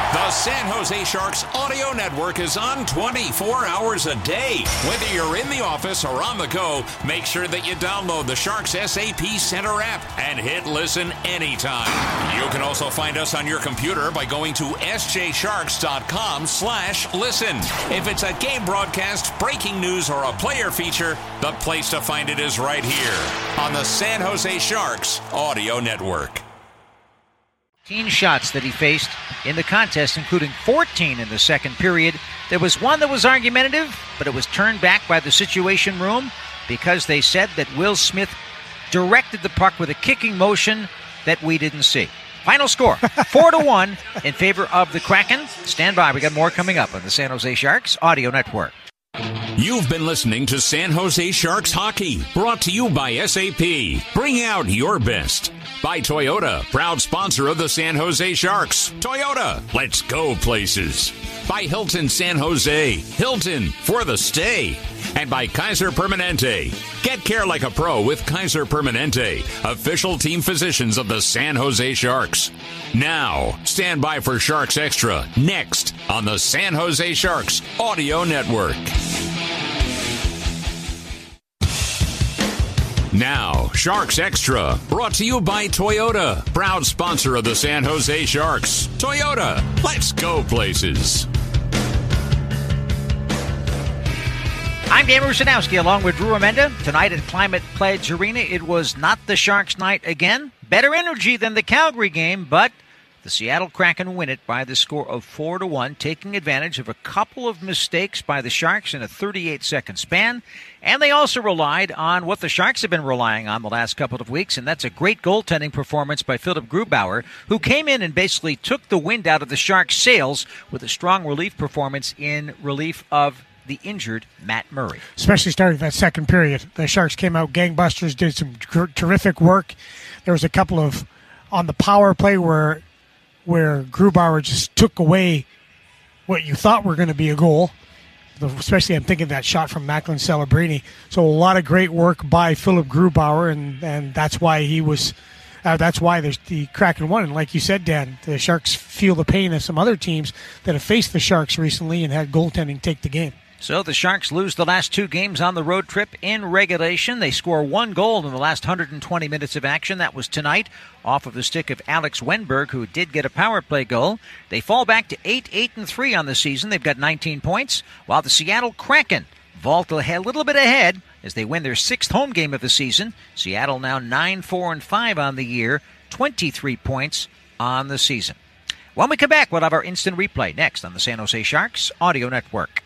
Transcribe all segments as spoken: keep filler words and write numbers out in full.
The San Jose Sharks Audio Network is on twenty-four hours a day. Whether you're in the office or on the go, make sure that you download the Sharks S A P Center app and hit listen anytime. You can also find us on your computer by going to s j sharks dot com slash listen. If it's a game broadcast, breaking news, or a player feature, the place to find it is right here on the San Jose Sharks Audio Network. fifteen shots that he faced in the contest, including fourteen in the second period. There was one that was argumentative, but it was turned back by the Situation Room because they said that Will Smith directed the puck with a kicking motion that we didn't see. Final score, four to one in favor of the Kraken. Stand by, we got more coming up on the San Jose Sharks Audio Network. You've been listening to San Jose Sharks Hockey, brought to you by S A P. Bring out your best. By Toyota, proud sponsor of the San Jose Sharks. Toyota, let's go places. By Hilton San Jose, Hilton for the stay. And by Kaiser Permanente. Get care like a pro with Kaiser Permanente, official team physicians of the San Jose Sharks. Now, stand by for Sharks Extra, next on the San Jose Sharks Audio Network. Now, Sharks Extra, brought to you by Toyota, proud sponsor of the San Jose Sharks. Toyota, let's go places. I'm Dan Rusanowski along with Drew Amenda. Tonight at Climate Pledge Arena, it was not the Sharks' night again. Better energy than the Calgary game, but the Seattle Kraken win it by the score of four to one, taking advantage of a couple of mistakes by the Sharks in a thirty-eight second span. And they also relied on what the Sharks have been relying on the last couple of weeks, and that's a great goaltending performance by Philip Grubauer, who came in and basically took the wind out of the Sharks' sails with a strong relief performance in relief of the injured Matt Murray. Especially starting that second period. The Sharks came out gangbusters, did some gr- terrific work. There was a couple of, on the power play where where Grubauer just took away what you thought were going to be a goal. Especially I'm thinking that shot from Macklin Celebrini. So a lot of great work by Philip Grubauer, and, and that's why he was uh, that's why there's the Kraken won. And like you said, Dan, the Sharks feel the pain of some other teams that have faced the Sharks recently and had goaltending take the game. So the Sharks lose the last two games on the road trip in regulation. They score one goal in the last one hundred twenty minutes of action. That was tonight off of the stick of Alex Wenberg, who did get a power play goal. They fall back to eight, eight, and three on the season. They've got nineteen points, while the Seattle Kraken vault a little bit ahead as they win their sixth home game of the season. Seattle now nine, four, and five on the year, twenty-three points on the season. When we come back, we'll have our instant replay next on the San Jose Sharks Audio Network.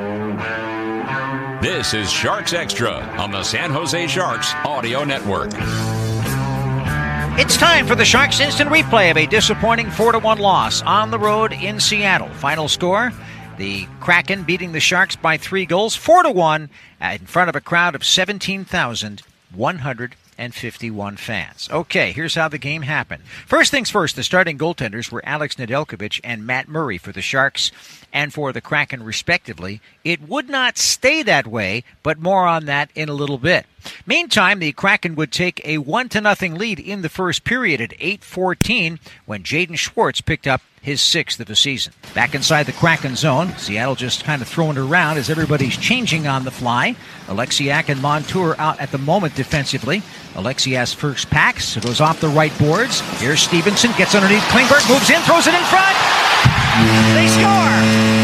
This is Sharks Extra on the San Jose Sharks Audio Network. It's time for the Sharks instant replay of a disappointing four to one loss on the road in Seattle. Final score, the Kraken beating the Sharks by three goals, four to one, in front of a crowd of seventeen thousand one hundred fifty-one fans. Okay, here's how the game happened. First things first, the starting goaltenders were Alex Nedeljkovic and Matt Murray for the Sharks and for the Kraken, respectively. It would not stay that way, but more on that in a little bit. Meantime, the Kraken would take a one to nothing lead in the first period at eight fourteen when Jaden Schwartz picked up his sixth of the season. Back inside the Kraken zone, Seattle just kind of throwing it around as everybody's changing on the fly. Alexiak and Montour out at the moment defensively. Alexiak's first pack, so goes off the right boards. Here's Stevenson, gets underneath Klingberg, moves in, throws it in front. They score!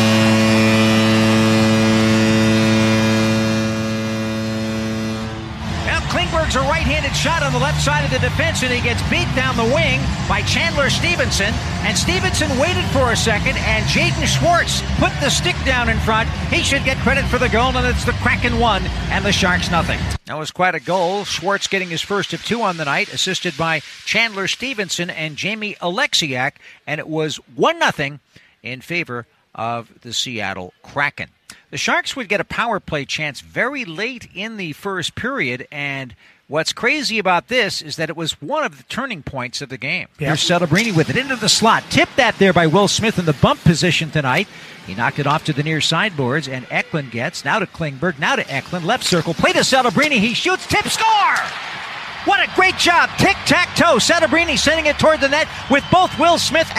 Klingberg's a right-handed shot on the left side of the defense, and he gets beat down the wing by Chandler Stevenson. And Stevenson waited for a second, and Jaden Schwartz put the stick down in front. He should get credit for the goal, and it's the Kraken one and the Sharks nothing. That was quite a goal. Schwartz getting his first of two on the night, assisted by Chandler Stevenson and Jamie Alexiak, and it was one nothing in favor of the Seattle Kraken. The Sharks would get a power play chance very late in the first period, and what's crazy about this is that it was one of the turning points of the game. Yep. Here's Celebrini with it into the slot. Tipped that there by Will Smith in the bump position tonight. He knocked it off to the near sideboards, and Eklund gets, now to Klingberg, now to Eklund, left circle, play to Celebrini, he shoots, tip, score! What a great job, tic-tac-toe, Celebrini sending it toward the net with both Will Smith